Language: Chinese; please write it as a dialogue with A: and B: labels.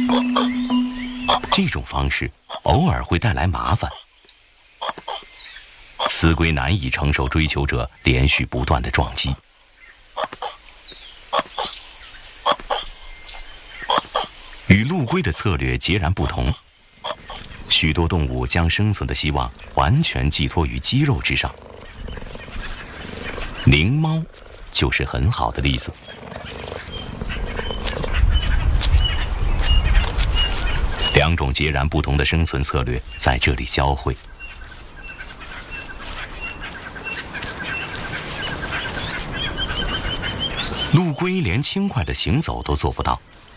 A: 这种方式偶尔会带来麻烦，雌龟难以承受追求者连续不断的撞击。与陆龟的策略截然不同，许多动物将生存的希望完全寄托于肌肉之上。灵猫就是很好的例子。两种截然不同的生存策略在这里交汇。陆龟连轻快的行走都做不到，